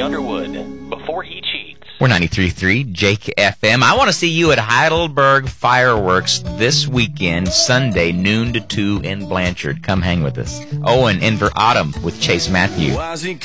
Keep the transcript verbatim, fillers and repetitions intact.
Jeffrey Underwood before he cheats. We're ninety-three point three Jake F M. I want to see you at Heidelberg Fireworks this weekend, Sunday, noon to two in Blanchard. Come hang with us. Oh, and in for Autumn with Chase Matthew.